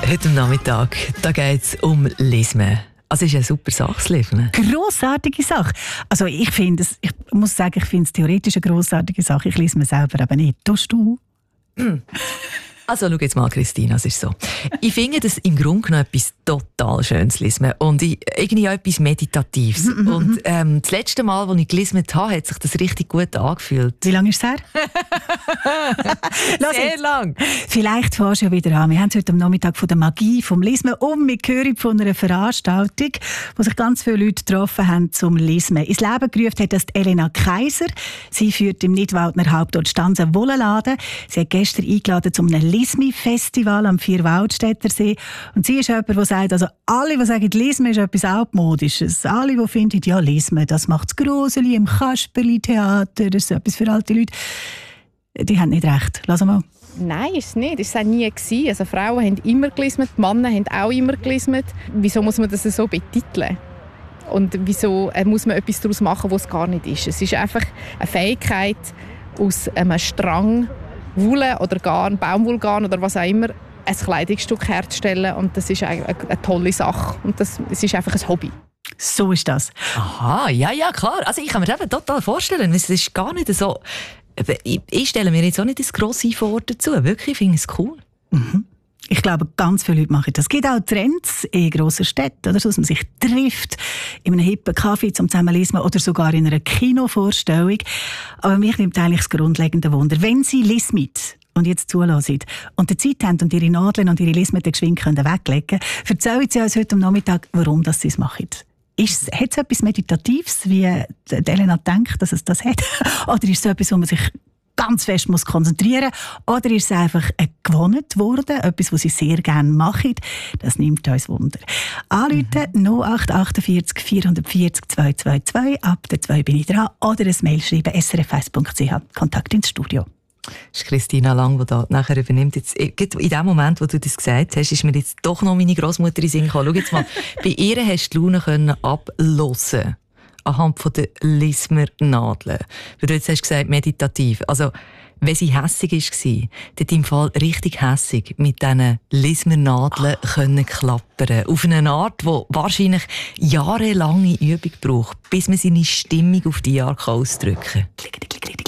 Heute am Nachmittag geht es um Lismen. Also, es ist eine super Sache, das Lismen. Grossartige Sache. Also ich muss sagen, ich finde es theoretisch eine grossartige Sache. Ich lese mir selber aber nicht. Tust du? Also, schau jetzt mal, Christina, es ist so. Ich finde das im Grunde genommen etwas total Schönes Lismen und irgendwie auch etwas Meditatives. Und das letzte Mal, als ich gelismet habe, hat sich das richtig gut angefühlt. Wie lange ist es her? Sehr lang. Vielleicht fährst du ja wieder an. Wir haben es heute am Nachmittag von der Magie vom Lismen und wir hören von einer Veranstaltung, wo sich ganz viele Leute getroffen haben zum Lismen. Ins Leben gerufen hat das Elena Kaiser. Sie führt im Nidwaldner Hauptort Stanz einen Wollenladen. Sie hat gestern eingeladen zu einem Lismi-Festival am Vierwaldstättersee. Und sie ist jemand, der sagt, also alle, die sagen, Lismen ist etwas Altmodisches, alle, die finden, ja, Lismen, das macht das Groseli im Kasperli-Theater, das ist etwas für alte Leute, die haben nicht recht. Lass mal. Nein, ist es nicht. Das war es auch nie. Also Frauen haben immer gelismet, Männer haben auch immer gelismet. Wieso muss man das so betiteln? Und wieso muss man etwas daraus machen, was es gar nicht ist? Es ist einfach eine Fähigkeit, aus einem Strang Wolle oder Garn, Baumwollgarn oder was auch immer, ein Kleidungsstück herzustellen. Und das ist eine tolle Sache. Und es ist einfach ein Hobby. So ist das. Aha, ja, klar. Also ich kann mir das total vorstellen. Es ist gar nicht so... Ich stelle mir jetzt auch nicht das grosse Wort dazu. Wirklich, ich finde es cool. Mhm. Ich glaube, ganz viele Leute machen das. Es gibt auch Trends in grossen Städten, oder so, dass man sich trifft, in einem hippen Kaffee zum Zusammenlesen oder sogar in einer Kinovorstellung. Aber mich nimmt eigentlich das grundlegende Wunder. Wenn Sie Lismit und jetzt zulassen und die Zeit haben und Ihre Nadeln und Ihre Lismit geschwind weglegen können, erzählen Sie uns heute am Nachmittag, warum Sie es machen. Hat es etwas Meditatives, wie Elena denkt, dass es das hat? Oder ist es etwas, wo man sich ganz fest muss konzentrieren muss? Oder ist es einfach gewohnt worden, etwas, was sie sehr gerne machen? Das nimmt uns Wunder. Anrufen 0848 440 222. Ab der 2 bin ich dran. Oder ein Mail schreiben, srf1.ch. Kontakt ins Studio. Das ist Christina Lang, die da nachher übernimmt. Jetzt, in dem Moment, wo du das gesagt hast, ist mir jetzt doch noch meine Grossmutter in den Sinn gekommen. Schau jetzt mal, bei ihr hast du die Laune abhören anhand von der Lismer-Nadeln. Weil du jetzt hast gesagt, meditativ. Also, wenn sie hässig war, dann im Fall richtig hässig mit diesen Lismer-Nadeln können klappern. Auf eine Art, die wahrscheinlich jahrelange Übung braucht, bis man seine Stimmung auf die Jahre ausdrücken kann.